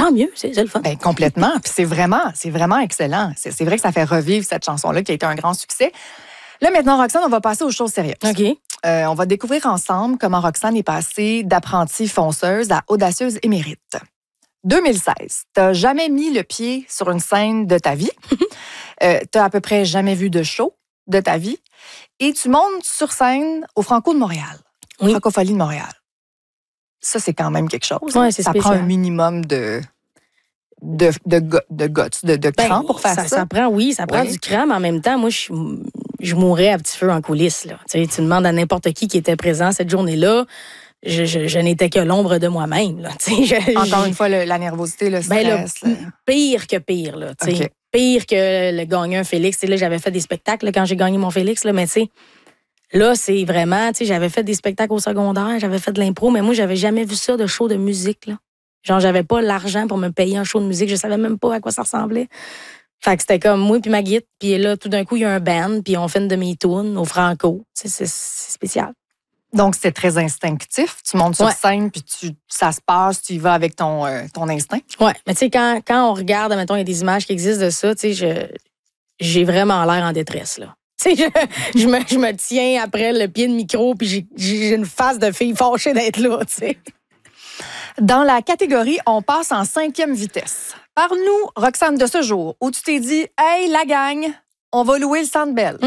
tant mieux, c'est le fun. Ben, complètement. Puis c'est vraiment excellent. C'est vrai que ça fait revivre cette chanson-là qui a été un grand succès. Là, maintenant, Roxane, on va passer aux choses sérieuses. OK. On va découvrir ensemble comment Roxane est passée d'apprentie fonceuse à audacieuse émérite. 2016, t'as jamais mis le pied sur une scène de ta vie. T'as à peu près jamais vu de show de ta vie. Et tu montes sur scène au Franco de Montréal. Oui. Francophonie de Montréal. Ça, c'est quand même quelque chose. Ouais, c'est ça spécial. prend un minimum de guts, de cran pour faire ça. Ça prend du cran, mais en même temps, moi, je mourrais à petit feu en coulisses. Là. Tu demandes à n'importe qui était présent cette journée-là, je n'étais que l'ombre de moi-même. Là. Encore une fois, la nervosité, le stress. Pire que pire. Là, okay. Pire que le gagnant Félix. Là, j'avais fait des spectacles là, quand j'ai gagné mon Félix, là, mais tu sais, là, c'est vraiment, j'avais fait des spectacles au secondaire, j'avais fait de l'impro, mais moi, j'avais jamais vu ça de show de musique, là. Genre, j'avais pas l'argent pour me payer un show de musique. Je savais même pas à quoi ça ressemblait. Fait que c'était comme moi puis ma guide. Puis là, tout d'un coup, il y a un band. Puis on fait une demi-tourne au Franco. C'est spécial. Donc, c'est très instinctif. Tu montes sur scène, puis ça se passe, tu y vas avec ton instinct. Oui, mais tu sais, quand on regarde, mettons, il y a des images qui existent de ça, tu sais, j'ai vraiment l'air en détresse, là. Tu sais, je me tiens après le pied de micro, puis j'ai une face de fille fâchée d'être là, tu sais. Dans la catégorie, on passe en 5e vitesse. Parle-nous, Roxane, de ce jour où tu t'es dit « Hey, la gang, on va louer le Centre Bell.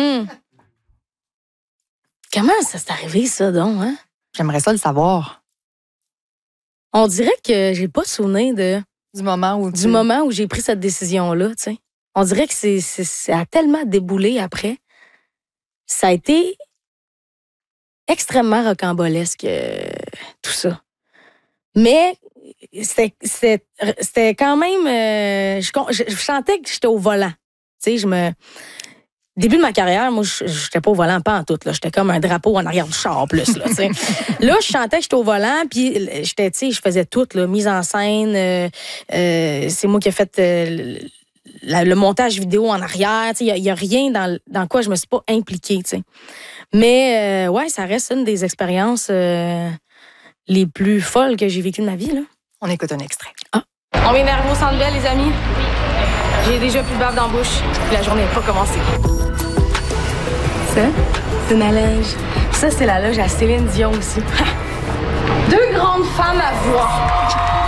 Comment ça s'est arrivé, ça, donc? Hein? J'aimerais ça le savoir. On dirait que j'ai pas souvenir du moment où j'ai pris cette décision-là, tu sais. On dirait que ça a tellement déboulé après. Ça a été extrêmement rocambolesque, tout ça. Mais c'était quand même... je sentais que j'étais au volant. Tu sais, début de ma carrière, moi, je n'étais pas au volant, pas en tout. J'étais comme un drapeau en arrière du char, plus. Là, là, je sentais que j'étais au volant, puis je faisais tout, là, mise en scène. C'est moi qui ai fait le montage vidéo en arrière. Il n'y a rien dans quoi je me suis pas impliquée. T'sais. Mais, ouais, ça reste une des expériences les plus folles que j'ai vécues de ma vie. Là. On écoute un extrait. Ah. On vient d'arriver au Centre Bell, les amis. J'ai déjà plus de bave dans la bouche. La journée n'est pas commencée. Ça, c'est ma loge. Ça, c'est la loge à Céline Dion aussi. 2 grandes femmes à voix.